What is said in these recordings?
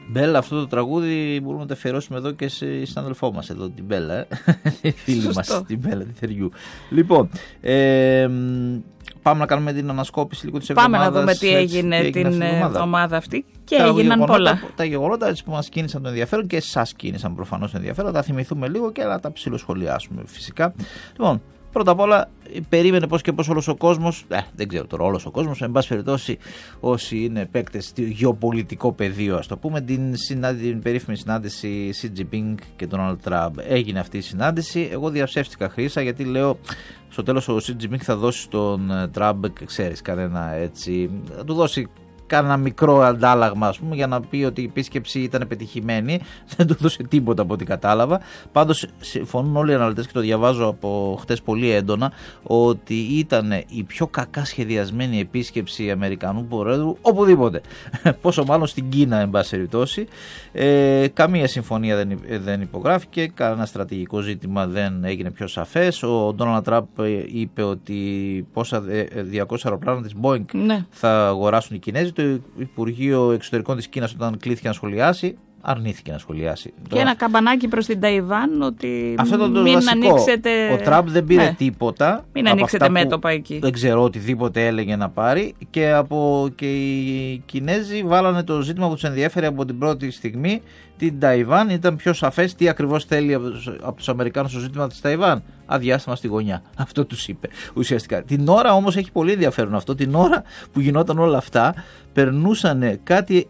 Μπέλα, αυτό το τραγούδι μπορούμε να το αφιερώσουμε εδώ και στην αδελφό μας εδώ, την Μπέλα. Τη φίλη μας, την Μπέλα, τη Θεριού. Λοιπόν, πάμε να κάνουμε την ανασκόπηση λίγο της εβδομάδας. Πάμε να δούμε τι έγινε την εβδομάδα αυτή και έγιναν πολλά. Τα γεγονότα έτσι που μας κίνησαν το ενδιαφέρον και εσάς κίνησαν προφανώς το ενδιαφέρον. Τα θυμηθούμε λίγο και να τα ψιλοσχολιάσουμε φυσικά. Λοιπόν, πρώτα απ' όλα, περίμενε πώς και πώς όλος ο κόσμος, δεν ξέρω τώρα όλος ο κόσμος, εν πάση περιπτώσει όσοι είναι παίκτες στο γεωπολιτικό πεδίο, ας το πούμε, την περίφημη συνάντηση Xi Jinping και Donald Trump. Έγινε αυτή η συνάντηση. Εγώ διαψεύστηκα, Χρύσα, γιατί λέω στο τέλος ο Xi Jinping θα δώσει στον Trump, ξέρεις, κανένα έτσι, θα του δώσει κάνα μικρό αντάλλαγμα, ας πούμε, για να πει ότι η επίσκεψη ήταν πετυχημένη. Δεν του δώσε τίποτα από ό,τι κατάλαβα. Πάντως συμφωνούν όλοι οι αναλυτές και το διαβάζω από χτες πολύ έντονα ότι ήταν η πιο κακά σχεδιασμένη επίσκεψη Αμερικανού Προέδρου οπουδήποτε. Πόσο μάλλον στην Κίνα, εν πάση περιπτώσει. Καμία συμφωνία δεν υπογράφηκε, κανένα στρατηγικό ζήτημα δεν έγινε πιο σαφές. Ο Ντόναλντ Τραμπ είπε ότι πόσα 200 αεροπλάνα της Boeing θα αγοράσουν οι Κινέζοι. Το Υπουργείο Εξωτερικών της Κίνας, όταν κλήθηκε να σχολιάσει, αρνήθηκε να σχολιάσει. Και ένα καμπανάκι προς την Ταϊβάν ότι αυτό το μην βασικό. ανοίξετε. Ο Τραμπ δεν πήρε τίποτα. Μην ανοίξετε μέτωπα εκεί. Δεν ξέρω οτιδήποτε έλεγε να πάρει. Και οι Κινέζοι βάλανε το ζήτημα που τους ενδιέφερε από την πρώτη στιγμή, την Ταϊβάν. Ήταν πιο σαφές τι ακριβώς θέλει από τους Αμερικάνους στο ζήτημα της Ταϊβάν. Αδιάστημα στη γωνιά. Αυτό τους είπε ουσιαστικά. Την ώρα όμως, έχει πολύ ενδιαφέρον αυτό, την ώρα που γινόταν όλα αυτά, περνούσαν κάτι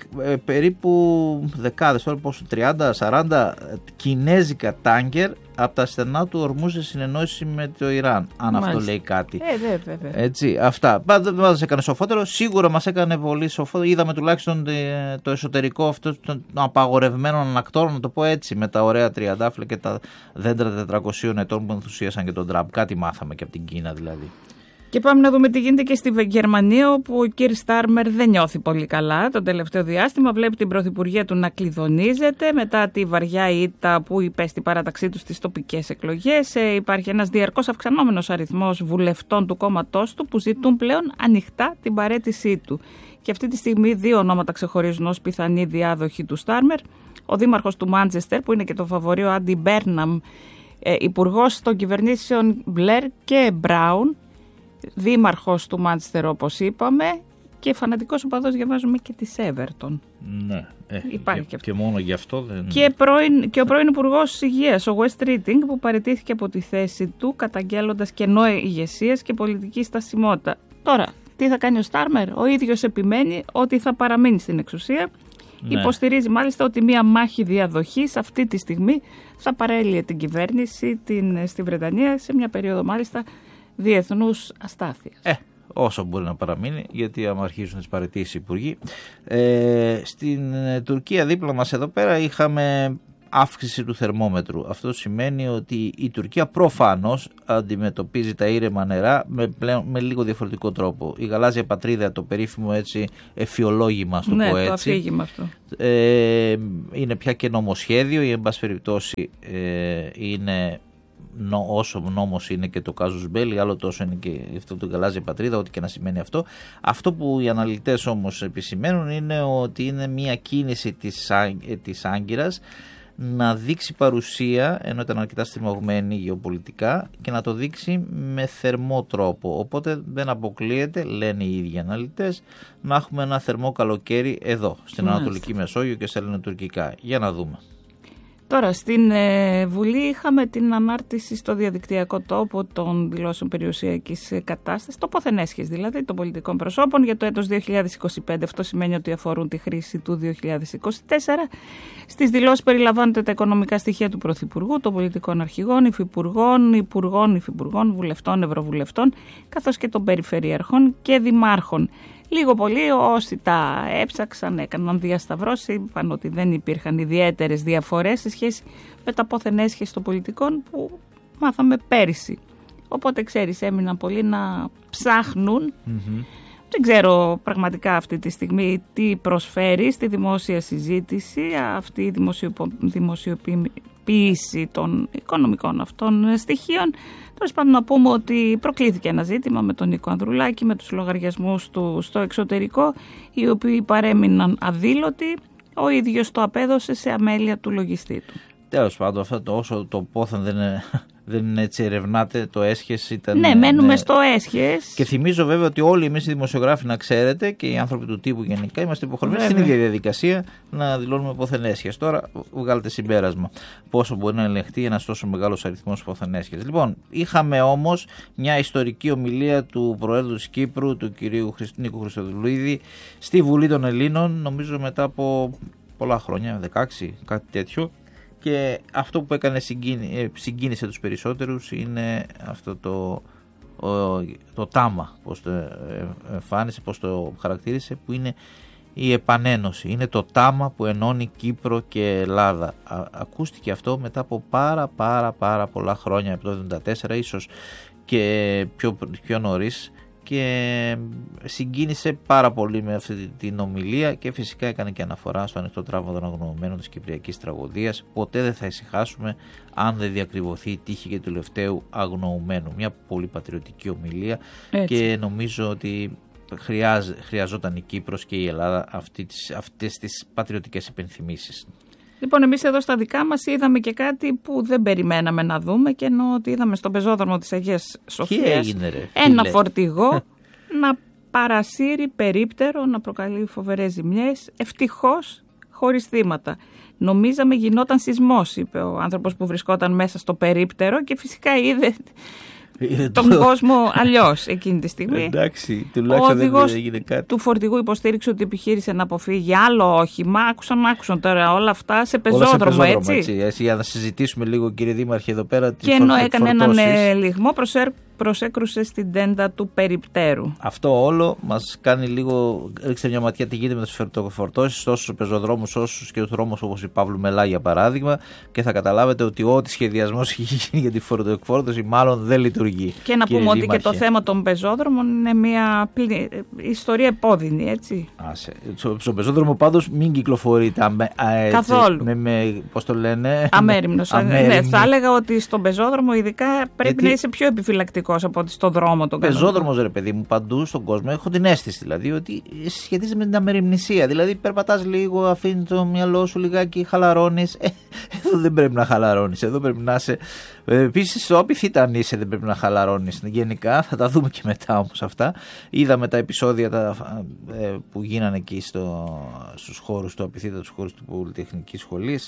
περίπου δεκάδες, 30-40 κινέζικα τάγκερ από τα στενά του ορμού σε συνεννόηση με το Ιράν. Αν αυτό λέει κάτι. Έτσι, αυτά. Δεν μας έκανε σοφότερο. Σίγουρα μας έκανε πολύ σοφότερο. Είδαμε τουλάχιστον το εσωτερικό αυτό των απαγορευμένων ανακτόρων, να το πω έτσι, με τα ωραία τριαντάφυλλα και τα δέντρα 400 ετών που ενθουσίασαν και τον Τραμπ. Κάτι μάθαμε και από την Κίνα δηλαδή. Και πάμε να δούμε τι γίνεται και στη Γερμανία, όπου ο κ. Στάρμερ δεν νιώθει πολύ καλά το τελευταίο διάστημα. Βλέπει την πρωθυπουργία του να κλειδονίζεται μετά τη βαριά ήττα που υπέστη παράταξή του στις τοπικές εκλογές. Υπάρχει ένας διαρκώς αυξανόμενος αριθμός βουλευτών του κόμματός του που ζητούν πλέον ανοιχτά την παραίτησή του. Και αυτή τη στιγμή δύο ονόματα ξεχωρίζουν ως πιθανή διάδοχοι του Στάρμερ. Ο δήμαρχος του Μάντσεστερ, που είναι και το φαβορίο Άντι Μπέρναμ, υπουργός των κυβερνήσεων Μπλερ και Μπράουν, δήμαρχος του Μάντσεστερ όπως είπαμε, και φανατικός οπαδός, διαβάζουμε, και της Everton. Ναι, υπάρχει και μόνο γι' αυτό δεν... Και ο πρώην υπουργός υγείας, ο West Riding, που παραιτήθηκε από τη θέση του καταγγέλλοντας κενό ηγεσίας και πολιτική στασιμότητα. Τώρα, τι θα κάνει ο Στάρμερ? Ο ίδιος επιμένει ότι θα παραμείνει στην εξουσία. Ναι. Υποστηρίζει μάλιστα ότι μία μάχη διαδοχής αυτή τη στιγμή θα παρέλυε την κυβέρνηση στη Βρετανία σε μια περίοδο μάλιστα διεθνούς αστάθειας. Όσο μπορεί να παραμείνει, γιατί άμα αρχίζουν τις παραιτήσεις οι υπουργοί. Στην Τουρκία δίπλα μας εδώ πέρα είχαμε αύξηση του θερμόμετρου. Αυτό σημαίνει ότι η Τουρκία προφανώς αντιμετωπίζει τα ήρεμα νερά με λίγο διαφορετικό τρόπο. Η γαλάζια πατρίδα, το περίφημο έτσι εφιολόγημα, ας το πω έτσι. Το αφήγημα αυτό. Είναι πια και νομοσχέδιο, ή εν πάση περιπτώσει είναι... όσο νόμος είναι και το κάζους μπέλι, άλλο τόσο είναι και αυτό το γαλάζια πατρίδα, ό,τι και να σημαίνει αυτό. Αυτό που οι αναλυτές όμως επισημαίνουν είναι ότι είναι μια κίνηση της Άγκυρας να δείξει παρουσία, ενώ ήταν αρκετά στριμωγμένη γεωπολιτικά, και να το δείξει με θερμό τρόπο. Οπότε δεν αποκλείεται, λένε οι ίδιοι αναλυτές, να έχουμε ένα θερμό καλοκαίρι εδώ, στην Ανατολική Μεσόγειο και στα ελληνοτουρκικά. Για να δούμε. Τώρα, στην Βουλή είχαμε την ανάρτηση στο διαδικτυακό τόπο των δηλώσεων περιουσιακής κατάστασης, τοποθενέσχες δηλαδή των πολιτικών προσώπων για το έτος 2025. Αυτό σημαίνει ότι αφορούν τη χρήση του 2024. Στις δηλώσεις περιλαμβάνονται τα οικονομικά στοιχεία του Πρωθυπουργού, των πολιτικών αρχηγών, υφυπουργών, βουλευτών, ευρωβουλευτών, καθώς και των περιφερειαρχών και δημάρχων. Λίγο πολύ όσοι τα έψαξαν, έκαναν διασταυρώσεις, είπαν ότι δεν υπήρχαν ιδιαίτερες διαφορές σε σχέση με τα πόθεν-έσχες των πολιτικών που μάθαμε πέρυσι. Οπότε ξέρεις, έμειναν πολλοί να ψάχνουν. Δεν ξέρω πραγματικά αυτή τη στιγμή τι προσφέρει στη δημόσια συζήτηση αυτή η δημοσιοποίηση των οικονομικών αυτών στοιχείων. Τέλος πάντων, να πούμε ότι προκλήθηκε ένα ζήτημα με τον Νίκο Ανδρουλάκη, με τους λογαριασμούς του στο εξωτερικό, οι οποίοι παρέμειναν αδήλωτοι. ο ίδιος το απέδωσε σε αμέλεια του λογιστή του. Τέλος πάντων, αυτό όσο το πόθεν δεν έτσι ερευνάτε, το έσχες ήταν... Ναι, μένουμε στο έσχες. Και θυμίζω βέβαια ότι όλοι εμείς οι δημοσιογράφοι, να ξέρετε, και οι άνθρωποι του τύπου γενικά, είμαστε υποχρεωμένοι στην ίδια διαδικασία να δηλώνουμε πόθεν έσχες. Τώρα βγάλετε συμπέρασμα πόσο μπορεί να ελεγχθεί ένας τόσο μεγάλος αριθμός πόθεν έσχες. Λοιπόν, είχαμε όμως μια ιστορική ομιλία του Προέδρου της Κύπρου, του κυρίου Νίκου Χριστοδουλίδη, στη Βουλή των Ελλήνων, νομίζω μετά από πολλά χρόνια, 16, κάτι τέτοιο. Και αυτό που έκανε συγκίνησε τους περισσότερους είναι αυτό το τάμα, πώς το εμφάνισε, πώς το χαρακτήρισε, που είναι η επανένωση. Είναι το τάμα που ενώνει Κύπρο και Ελλάδα. Ακούστηκε αυτό μετά από πάρα πολλά χρόνια, από το 1974 ίσως και πιο νωρίς, και συγκίνησε πάρα πολύ με αυτή την ομιλία και φυσικά έκανε και αναφορά στο ανοιχτό τραύμα των αγνοωμένων της Κυπριακής τραγωδίας. Ποτέ δεν θα ησυχάσουμε αν δεν διακριβωθεί η τύχη και του τελευταίου αγνοωμένου. Μια πολύ πατριωτική ομιλία. Έτσι. Και νομίζω ότι χρειαζόταν η Κύπρος και η Ελλάδα αυτές τις πατριωτικές υπενθυμίσεις. Λοιπόν, εμείς εδώ στα δικά μας είδαμε και κάτι που δεν περιμέναμε να δούμε, και ενώ ότι είδαμε στον πεζόδρομο της Αγίας Σοφίας ένα φορτηγό να παρασύρει περίπτερο, να προκαλεί φοβερές ζημιές, ευτυχώς χωρίς θύματα. Νομίζαμε γινόταν σεισμός, είπε ο άνθρωπος που βρισκόταν μέσα στο περίπτερο, και φυσικά είδε τον κόσμο αλλιώς εκείνη τη στιγμή. Εντάξει, τουλάχιστον δεν έγινε κάτι. Του φορτηγού υποστήριξε ότι επιχείρησε να αποφύγει άλλο όχημα. Άκουσαν τώρα όλα αυτά σε πεζόδρομο, έτσι. Για να συζητήσουμε λίγο, κύριε Δήμαρχε, εδώ πέρα. Και ενώ έκανε έναν ελιγμό, προσέκρουσε στην τέντα του περιπτέρου. Αυτό όλο μας κάνει λίγο. Ρίξτε μια ματιά τι γίνεται με τις φορτώσεις, τόσο στους πεζοδρόμους όσο και τους δρόμους όπως η Παύλου Μελά, για παράδειγμα, και θα καταλάβετε ότι ό,τι σχεδιασμός έχει γίνει για τη φορτοεκφόρτωση μάλλον δεν λειτουργεί. Και να πούμε ότι και το θέμα των πεζόδρομων είναι μια ιστορία επώδυνη, έτσι. Στον πεζόδρομο πάντως μην κυκλοφορείτε καθόλου. Πώς το λένε, αμέριμνος. Ναι, θα έλεγα ότι στον πεζόδρομο ειδικά πρέπει να είσαι πιο επιφυλακτικός από ότι στον δρόμο τον κανονικό. Πεζόδρομος, ρε παιδί μου, παντού στον κόσμο έχω την αίσθηση δηλαδή ότι σχετίζεται με την αμεριμνησία. Δηλαδή περπατάς λίγο, αφήνεις το μυαλό σου λιγάκι, χαλαρώνεις. Εδώ δεν πρέπει να χαλαρώνεις. Εδώ πρέπει να είσαι. Επίσης, όποιοι ήταν είσαι, δεν πρέπει να χαλαρώνεις. Γενικά, θα τα δούμε και μετά όμως αυτά. Είδαμε τα επεισόδια που γίνανε εκεί στους χώρους του Απιθύτα, τους χώρους του Πολυτεχνικής Σχολής.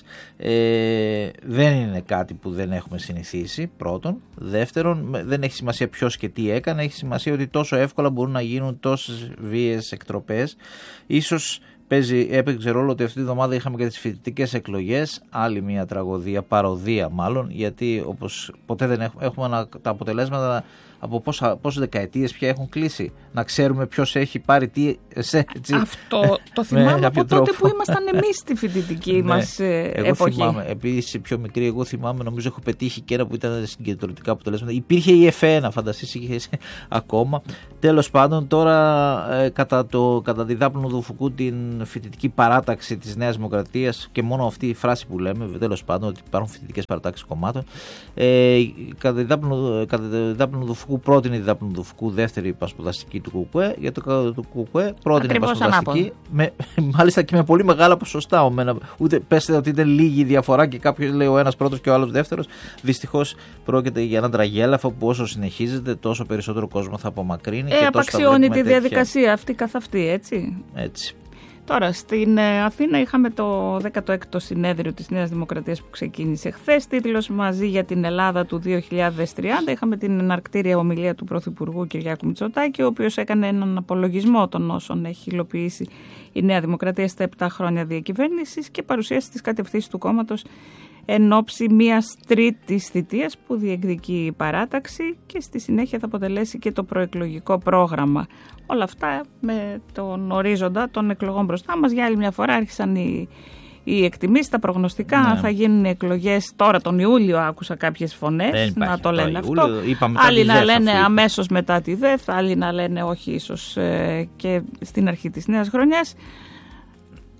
Δεν είναι κάτι που δεν έχουμε συνηθίσει, πρώτον. Δεύτερον, δεν έχει σημασία ποιος και τι έκανε. Έχει σημασία ότι τόσο εύκολα μπορούν να γίνουν τόσες βίαιες εκτροπές. Ίσως έπαιξε ρόλο ότι αυτή τη βδομάδα είχαμε και τις φοιτητικές εκλογές, άλλη μια τραγωδία, παροδία μάλλον, γιατί όπως ποτέ δεν έχουμε τα αποτελέσματα από πόσες δεκαετίες πια έχουν κλείσει. Να ξέρουμε ποιος έχει πάρει τι. Αυτό το θυμάμαι από τότε που ήμασταν εμείς στη φοιτητική μας εποχή. Θυμάμαι, επίσης πιο μικρή, εγώ θυμάμαι, νομίζω έχω πετύχει και ένα που ήταν συγκεντρωτικά αποτελέσματα. Υπήρχε η F1, φανταστείς, είχε ακόμα. Τέλος πάντων, τώρα κατά τη Δάπνου Δουφουκού, την φοιτητική παράταξη της Νέας Δημοκρατίας, και μόνο αυτή η φράση που λέμε, τέλος πάντων, ότι υπάρχουν φοιτητικές παρατάξεις κομμάτων. Κατά τη Δάπνου Δουφουκού πρότεινε τη Δάπνου Δουφουκού δεύτερη πασπουδαστική του ΚΚΕ, για το ΚΚΕ πρότεινε πασπουδαστική, μάλιστα και με πολύ μεγάλα ποσοστά. Ούτε πέστε ότι ήταν λίγη διαφορά και κάποιος λέει ο ένας πρώτος και ο άλλος δεύτερος. Δυστυχώς πρόκειται για έναν τραγέλαφο που όσο συνεχίζεται τόσο περισσότερο κόσμο θα απομακρύνει. Απαξιώνει τη διαδικασία αυτή καθ' αυτή, έτσι. Τώρα, στην Αθήνα είχαμε το 16ο συνέδριο της Νέας Δημοκρατίας που ξεκίνησε χθες. Τίτλος «Μαζί για την Ελλάδα του 2030». Είχαμε την εναρκτήρια ομιλία του Πρωθυπουργού Κυριάκου Μητσοτάκη, ο οποίος έκανε έναν απολογισμό των όσων έχει υλοποιήσει η Νέα Δημοκρατία στα 7 χρόνια διακυβέρνησης και παρουσίασε τις κατευθύνσεις του κόμματος εν όψη μιας τρίτης θητείας που διεκδικεί η παράταξη, και στη συνέχεια θα αποτελέσει και το προεκλογικό πρόγραμμα. Όλα αυτά με τον ορίζοντα των εκλογών μπροστά μας. Για άλλη μια φορά άρχισαν οι εκτιμήσεις, τα προγνωστικά. Ναι. Θα γίνουν εκλογές τώρα τον Ιούλιο, άκουσα κάποιες φωνές να το λένε αυτό. Άλλοι να λένε αμέσως μετά τη ΔΕΘ, άλλοι να λένε όχι, ίσως και στην αρχή της νέας χρονιάς.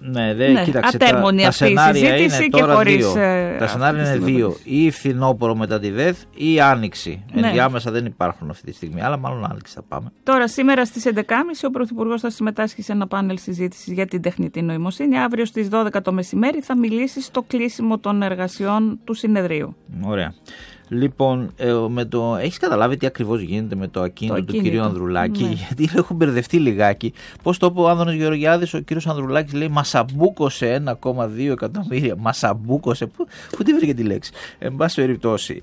Κοίταξε, ατέρμονη τα αυτή η σενάρια συζήτηση είναι και τώρα χωρίς, δύο. Τα σενάρια είναι δύο. Ή φθινόπωρο μετά τη ΔΕΘ ή άνοιξη. Ναι. Ενδιάμεσα δεν υπάρχουν αυτή τη στιγμή, αλλά μάλλον άνοιξη θα πάμε. Τώρα, σήμερα στις 11.30 ο Πρωθυπουργός θα συμμετάσχει σε ένα πάνελ συζήτησης για την τεχνητή νοημοσύνη. Αύριο στις 12 το μεσημέρι θα μιλήσει στο κλείσιμο των εργασιών του συνεδρίου. Ωραία. Λοιπόν, έχεις καταλάβει τι ακριβώς γίνεται με το ακίνητο του κυρίου Ανδρουλάκη? Ναι. Γιατί έχω μπερδευτεί λιγάκι. Πώς το είπε ο Άνδρος Γεωργιάδης, ο κύριος Ανδρουλάκης λέει μασαμπούκωσε 1,2 εκατομμύρια. Μασαμπούκωσε. Πού τη βρήκε τη λέξη? Εν πάση περιπτώσει,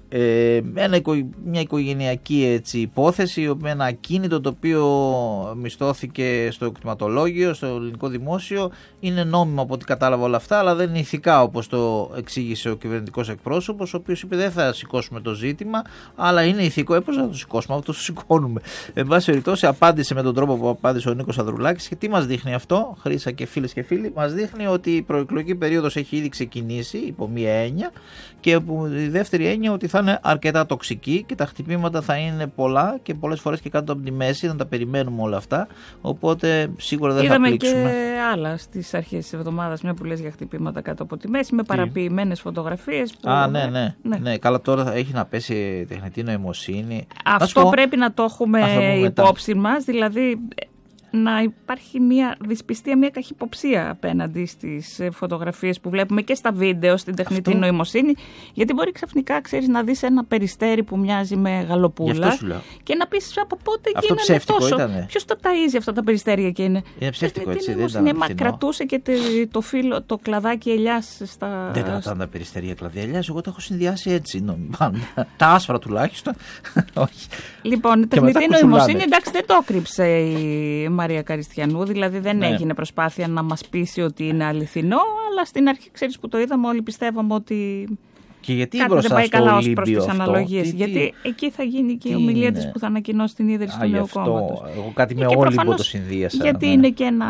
μια οικογενειακή υπόθεση, ένα ακίνητο το οποίο μισθώθηκε στο κτηματολόγιο, στο ελληνικό δημόσιο. Είναι νόμιμο από ό,τι κατάλαβα όλα αυτά, αλλά δεν είναι ηθικά όπως το εξήγησε ο κυβερνητικός εκπρόσωπος, ο οποίος είπε δεν θα σηκώσουμε το ζήτημα, αλλά είναι ηθικό. Πώς να το σηκώσουμε, αυτό το σηκώνουμε. Εν πάση περιπτώσει, απάντησε με τον τρόπο που απάντησε ο Νίκος Ανδρουλάκης. Και τι μας δείχνει αυτό, Χρύσα και φίλες και φίλοι? Μας δείχνει ότι η προεκλογική περίοδος έχει ήδη ξεκινήσει, υπό μία έννοια, και η δεύτερη έννοια ότι θα είναι αρκετά τοξική και τα χτυπήματα θα είναι πολλά και πολλές φορές και κάτω από τη μέση, να τα περιμένουμε όλα αυτά. Οπότε σίγουρα δεν θα πλήξουμε. Είδαμε και άλλα στις αρχές της εβδομάδας, μια που λες για χτυπήματα κάτω από τη μέση, με παραποιημένες φωτογραφίες. Ναι. Καλά, τώρα έχει να πέσει τεχνητή νοημοσύνη. Αυτό πρέπει να το έχουμε υπόψη μας, δηλαδή να υπάρχει μια δυσπιστία, μια καχυποψία απέναντι στις φωτογραφίες που βλέπουμε και στα βίντεο στην τεχνητή νοημοσύνη, γιατί μπορεί ξαφνικά, ξέρεις, να δεις ένα περιστέρι που μοιάζει με γαλοπούλα και να πεις από πότε γίνανε τόσο. Ποιος τα ταΐζει αυτά τα περιστέρια και είναι ψεύτικο, έτσι, δεν ήταν φθηνό. Κρατούσε και το κλαδάκι ελιάς στα... Δεν κρατάνε τα περιστέρια κλαδιά ελιάς, εγώ τα έχω συνδυάσει έτσι. Τα άσπρα τουλάχιστον. Λοιπόν, η τεχνητή νοημοσύνη, εντάξει, δεν το έκρυψε η Μαρία Καριστιανού, δηλαδή δεν έγινε προσπάθεια να μας πείσει ότι είναι αληθινό, αλλά στην αρχή, ξέρεις, που το είδαμε, όλοι πιστεύαμε ότι και γιατί κάτι δεν πάει καλά ως προς τις αναλογίες. Γιατί εκεί θα γίνει και η ομιλία της που θα ανακοινώσει την ίδρυση του νέου κόμματος. Εγώ κάτι με Όλυμπο το συνδύασα. Γιατί είναι και ένα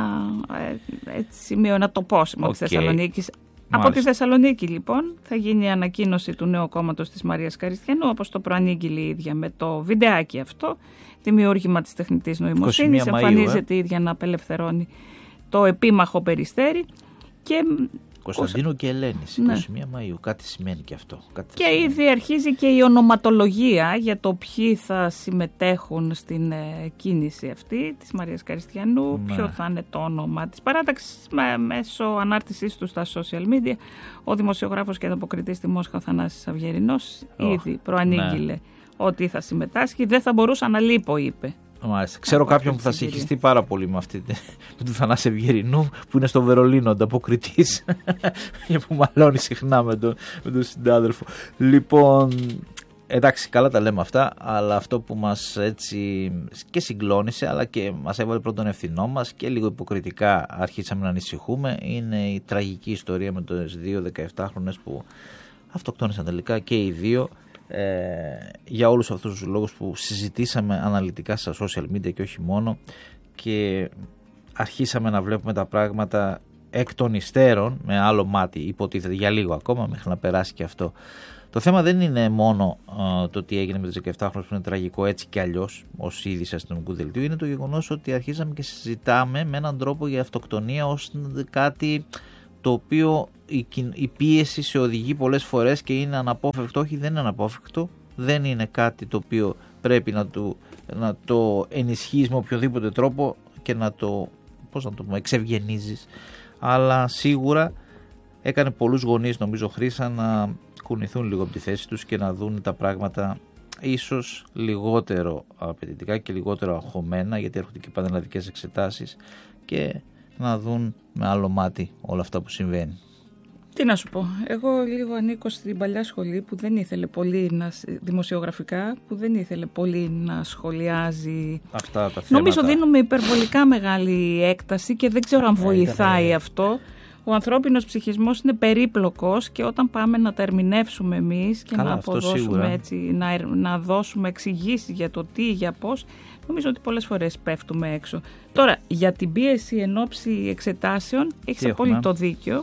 σημείο, ένα τοπόσιμο της Θεσσαλονίκης. Από τη Θεσσαλονίκη, λοιπόν, θα γίνει η ανακοίνωση του νέου κόμματος της Μαρίας Καριστιανού, όπως το προανήγγειλε η ίδια με το βιντεάκι αυτό, δημιούργημα της τεχνητής νοημοσύνης. Εμφανίζεται η ίδια να απελευθερώνει το επίμαχο περιστέρι. Και Κωνσταντίνου και Ελένης, 21 Μαΐου. Κάτι σημαίνει και αυτό. Και ήδη αρχίζει και η ονοματολογία για το ποιοι θα συμμετέχουν στην κίνηση αυτή της Μαρίας Καριστιανού, ποιο θα είναι το όνομα της παράταξης. Μέσω ανάρτησής του στα social media, ο δημοσιογράφος και ανταποκριτής στη Μόσχα, ο Θανάσης Αυγερινός, ήδη προανήγγειλε ότι θα συμμετάσχει. Δεν θα μπορούσα να λείπω, είπε. Μάλιστα. Ξέρω κάποιον που θα συγχυστεί πάρα πολύ με αυτή με τον Θανάση Ευγερινού, που είναι στο Βερολίνο ανταποκριτής και που μαλώνει συχνά με τον συντάδελφο. Λοιπόν, εντάξει, καλά τα λέμε αυτά, αλλά αυτό που μας έτσι και συγκλώνησε, αλλά και μας έβαλε πρώτον ευθυνό μας και λίγο υποκριτικά αρχίσαμε να ανησυχούμε, είναι η τραγική ιστορία με τις δύο 17χρονες που αυτοκτόνησαν τελικά και οι δύο. Για όλους αυτούς τους λόγους που συζητήσαμε αναλυτικά στα social media και όχι μόνο, και αρχίσαμε να βλέπουμε τα πράγματα εκ των υστέρων με άλλο μάτι, υποτίθεται, για λίγο ακόμα μέχρι να περάσει και αυτό. Το θέμα δεν είναι μόνο το τι έγινε με τις 17χρονες που είναι τραγικό έτσι και αλλιώς ως είδηση αστυνομικού δελτίου, είναι το γεγονός ότι αρχίσαμε και συζητάμε με έναν τρόπο για αυτοκτονία ως κάτι το οποίο η πίεση σε οδηγεί πολλές φορές και είναι αναπόφευκτο. Όχι, δεν είναι αναπόφευκτο, δεν είναι κάτι το οποίο πρέπει να το ενισχύεις με οποιοδήποτε τρόπο και να το, εξευγενίζεις. Αλλά σίγουρα έκανε πολλούς γονείς, νομίζω, Χρύσα, να κουνηθούν λίγο από τη θέση τους και να δουν τα πράγματα ίσως λιγότερο απαιτητικά και λιγότερο αγχωμένα, γιατί έρχονται και πανελλαδικές εξετάσεις, και να δουν με άλλο μάτι όλα αυτά που συμβαίνει. Τι να σου πω, εγώ λίγο ανήκω στην παλιά σχολή που δεν ήθελε πολύ δημοσιογραφικά, που δεν ήθελε πολύ να σχολιάζει αυτά τα θέματα. Νομίζω δίνουμε υπερβολικά μεγάλη έκταση και δεν ξέρω αν βοηθάει αυτό. Ο ανθρώπινος ψυχισμός είναι περίπλοκος και όταν πάμε να τα ερμηνεύσουμε εμείς και να αποδώσουμε έτσι, να δώσουμε εξηγήσεις για το τι, για πώς, νομίζω ότι πολλές φορές πέφτουμε έξω. Τώρα, για την πίεση εν ώψη εξετάσεων, έχεις απόλυτο δίκιο.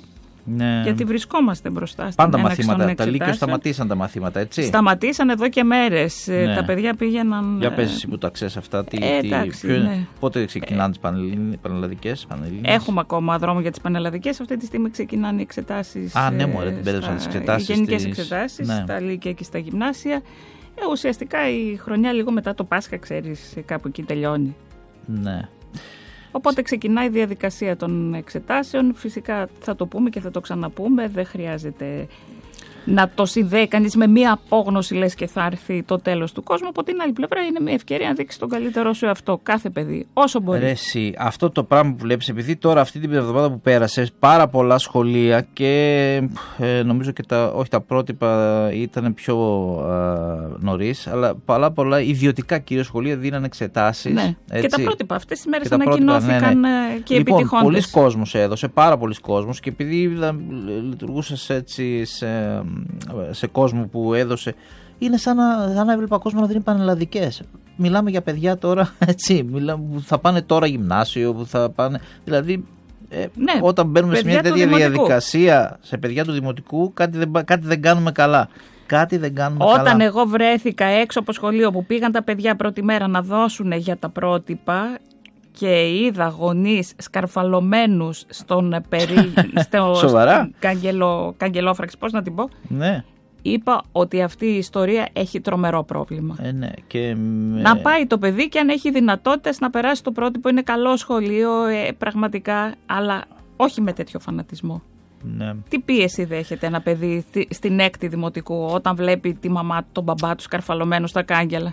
Ναι. Γιατί βρισκόμαστε μπροστά στην πάντα έναρξη των μαθήματα. εξετάσεων. Τα Λύκειο σταματήσαν τα μαθήματα, έτσι. Σταματήσαν εδώ και μέρες. Ναι. Τα παιδιά πήγαιναν. Για πες εσύ που τα ξέρεις αυτά. Εντάξει, ναι. Πότε ξεκινάνε τις πανελλαδικές? Έχουμε ακόμα δρόμο για τις πανελλαδικές. Αυτή τη στιγμή ξεκινάνε οι εξετάσεις. Ναι, μωρέ, την μπέρδεψαν τις εξετάσεις. Οι γενικές εξετάσεις, ναι. Στα Λύκεια και στα γυμνάσια. Ουσιαστικά η χρονιά λίγο μετά το Πάσχα, ξέρεις, κάπου εκεί τελειώνει. Ναι. Οπότε ξεκινάει η διαδικασία των εξετάσεων. Φυσικά θα το πούμε και θα το ξαναπούμε. Δεν χρειάζεται να το συνδέει κανείς με μία απόγνωση, λες και θα έρθει το τέλος του κόσμου. Από την άλλη πλευρά είναι μια ευκαιρία να δείξει τον καλύτερό σου εαυτό. Κάθε παιδί, όσο μπορεί. Ρε εσύ, αυτό το πράγμα που βλέπεις, επειδή τώρα αυτή την εβδομάδα που πέρασε, πάρα πολλά σχολεία και νομίζω και τα πρότυπα ήταν πιο νωρίς, αλλά πολλά ιδιωτικά κυρίως σχολεία δίνανε εξετάσεις. Ναι. Έτσι. Και τα πρότυπα αυτές τις μέρες ανακοινώθηκαν και οι επιτυχώντες. Λοιπόν, πολλοί κόσμος έδωσε, πάρα πολλοί κόσμος, και επειδή λειτουργούσες έτσι σε κόσμο που έδωσε, είναι σαν να έβλεπα κόσμο να δίνει πανελλαδικές. Μιλάμε για παιδιά τώρα, έτσι, που θα πάνε τώρα γυμνάσιο, που θα πάνε, δηλαδή ναι, όταν μπαίνουμε σε μια τέτοια διαδικασία σε παιδιά του δημοτικού, κάτι δεν κάνουμε καλά. Όταν εγώ βρέθηκα έξω από σχολείο που πήγαν τα παιδιά πρώτη μέρα να δώσουν για τα πρότυπα και είδα γονείς σκαρφαλωμένους στο καγκελόφραξη, πώς να την πω, ναι. Είπα ότι αυτή η ιστορία έχει τρομερό πρόβλημα. Ναι. Να πάει το παιδί και αν έχει δυνατότητες να περάσει το πρότυπο, είναι καλό σχολείο πραγματικά, αλλά όχι με τέτοιο φανατισμό. Ναι. Τι πίεση δέχεται ένα παιδί στην έκτη δημοτικού όταν βλέπει τη μαμά του, τον μπαμπά του σκαρφαλωμένους στα κάγκελα?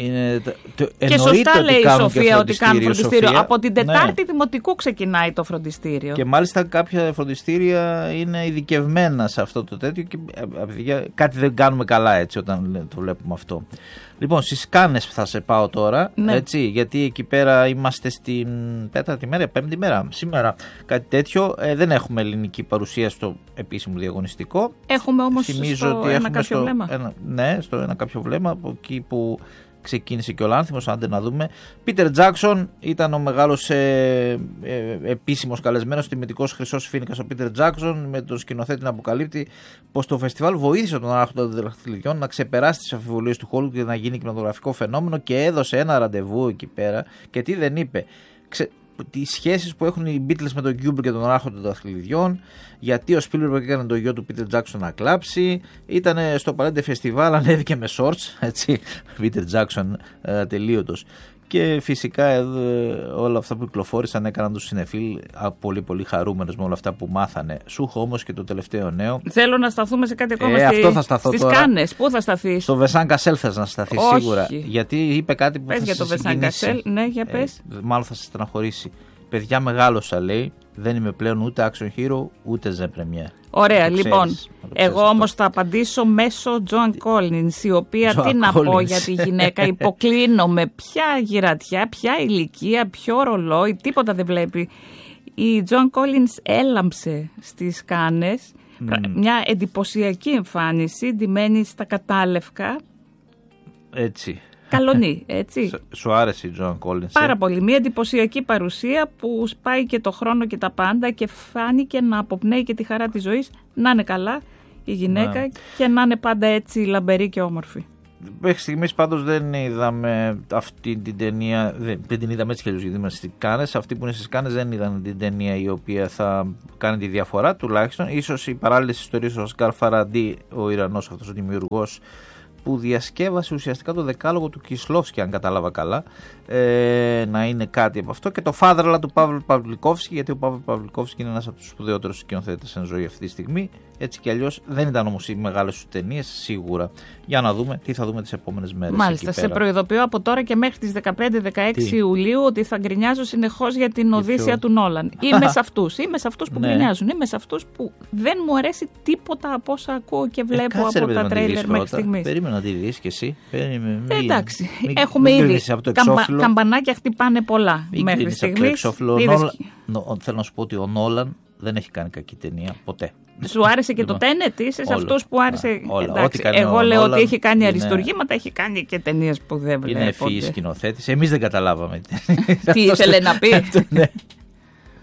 Και σωστά λέει η Σοφία ότι κάνουν φροντιστήριο. Σοφία. Από την Τετάρτη δημοτικού ξεκινάει το φροντιστήριο. Και μάλιστα κάποια φροντιστήρια είναι ειδικευμένα σε αυτό το τέτοιο και κάτι δεν κάνουμε καλά έτσι όταν το βλέπουμε αυτό. Λοιπόν, στις Κάνες θα σε πάω τώρα, ναι. Έτσι, γιατί εκεί πέρα είμαστε στην τέταρτη μέρα, πέμπτη μέρα, σήμερα, κάτι τέτοιο. Δεν έχουμε ελληνική παρουσία στο επίσημο διαγωνιστικό. Έχουμε όμως ένα κάποιο βλέμμα. Στο ένα κάποιο βλέμμα, από εκεί που ξεκίνησε και ο Λάνθιμος, άντε να δούμε. Πίτερ Τζάκσον ήταν ο μεγάλος επίσημος καλεσμένος, τιμητικός χρυσός φοίνικας ο Πίτερ Τζάκσον, με τον σκηνοθέτη να αποκαλύπτει πως το φεστιβάλ βοήθησε τον Άρχοντα των Δαχτυλιδιών να ξεπεράσει τις αμφιβολίες του Χόλιγουντ και να γίνει κινηματογραφικό φαινόμενο, και έδωσε ένα ραντεβού εκεί πέρα. Και τι δεν είπε? Τις σχέσεις που έχουν οι Beatles με τον Kubrick και τον Άρχοντα των Δαχτυλιδιών, γιατί ο Spielberg έκανε το γιο του Peter Jackson να κλάψει, ήταν στο Παλέντε Φεστιβάλ, ανέβηκε με shorts, έτσι, Peter Jackson τελείωτος. Και φυσικά όλα αυτά που κυκλοφόρησαν έκαναν τους συνεφίλ πολύ πολύ χαρούμενος με όλα αυτά που μάθανε. Σου έχω όμως και το τελευταίο νέο. Θέλω να σταθούμε σε κάτι ακόμα στις Κάνες. Πού θα σταθείς? Στο Βεσάν Κασέλ θες να σταθείς? Σίγουρα. Γιατί είπε κάτι που πες για το Βεσάν Κασέλ. Ναι, για πες. Μάλλον θα σε στεναχωρήσει. Παιδιά, μεγάλωσα, λέει. Δεν είμαι πλέον ούτε action hero ούτε Ze Premier. Ωραία, λοιπόν. Εγώ όμως θα απαντήσω μέσω Joan Collins, η οποία τι να πω για τη γυναίκα, υποκλίνομαι. Ποια γυρατιά, ποια ηλικία, ποιο ρολόι, τίποτα δεν βλέπει. Η Joan Collins έλαμψε στις Κάνες, μια εντυπωσιακή εμφάνιση, ντυμένη στα κατάλευκα. Έτσι. Καλονή, έτσι. Σου άρεσε η Joan Collins? Πάρα πολύ. Μια εντυπωσιακή παρουσία που σπάει και το χρόνο και τα πάντα και φάνηκε να αποπνέει και τη χαρά της ζωής. Να είναι καλά η γυναίκα και να είναι πάντα έτσι λαμπερή και όμορφη. Μέχρι στιγμής πάντως δεν είδαμε αυτή την ταινία, δεν την είδαμε έτσι κι αλλιώς γιατί είμαστε στις Κάνες. Αυτοί που είναι στις Κάνες δεν είδαν την ταινία η οποία θα κάνει τη διαφορά, τουλάχιστον. Ίσως οι παράλληλες ιστορίες του Οσκάρ Φαραντί, ο Ιρανός αυτός ο δημιουργός, που διασκεύασε ουσιαστικά το δεκάλογο του Κισλόφσκι, αν κατάλαβα καλά, να είναι κάτι από αυτό, και το Fatherland του Παύλ Παυλικόφσκι, γιατί ο Παύλ Παυλικόφσκι είναι ένας από τους σπουδαιότερους σκηνοθέτες εν ζωή αυτή τη στιγμή. Έτσι κι αλλιώς δεν ήταν όμως οι μεγάλες του ταινίες, σίγουρα. Για να δούμε τι θα δούμε τις επόμενες μέρες. Μάλιστα, σε προειδοποιώ από τώρα και μέχρι τις 15-16 Ιουλίου ότι θα γκρινιάζω συνεχώς για την Οδύσσεια του Νόλαν. Είμαι σε αυτούς που γκρινιάζουν. Είμαι σε αυτούς που δεν μου αρέσει τίποτα από όσα ακούω και βλέπω από τα τρέιλερ μέχρι στιγμής. Περίμενα να τη δεις κι εσύ. Εντάξει, έχουμε ήδη. Καμπανάκια χτυπάνε πολλά μέχρι στιγμής. Θέλω να σου πω ότι ο Νόλαν δεν έχει κάνει κακή ταινία ποτέ. Σου άρεσε και το Tenet? Είσαι σε αυτούς που άρεσε? Εγώ λέω ότι έχει κάνει αριστουργήματα, έχει κάνει και ταινίες που δεν βλέπω. Είναι ευφυής σκηνοθέτης. Εμείς δεν καταλάβαμε τι ήθελε να πει.